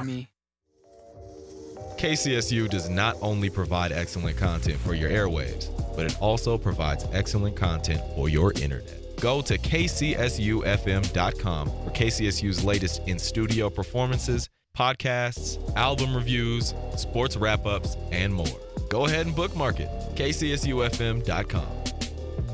me. KCSU does not only provide excellent content for your airwaves, but it also provides excellent content for your internet. Go to kcsufm.com for KCSU's latest in-studio performances, podcasts, album reviews, sports wrap-ups, and more. Go ahead and bookmark it, kcsufm.com.